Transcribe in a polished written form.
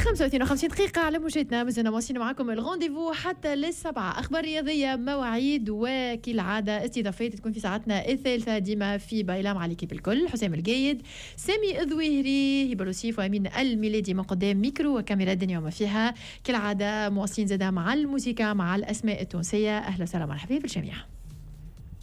35 دقيقة على موجتنا، مازلنا مواصلين معكم الغونديفو حتى للسبعة. أخبار رياضية، مواعيد، وكالعادة استضافات تكون في ساعتنا الثالثة ديما في بايلام على الكيب الكل. حسام الجيد، سامي الظويهري، هبة الوسيف، وأمين الميلادي من قدام ميكرو وكاميرا الدنيا وما فيها. كالعادة مواصلين زادا مع الموسيقى مع الأسماء التونسية. أهلا وسهلا مرحبا بالجميع.